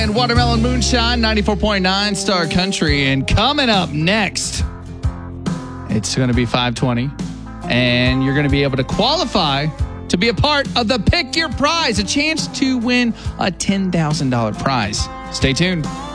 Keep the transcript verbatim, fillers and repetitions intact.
And Watermelon Moonshine, ninety-four point nine Star Country. And coming up next, it's going to be five twenty. And you're going to be able to qualify to be a part of the Pick Your Prize, a chance to win a ten thousand dollars prize. Stay tuned.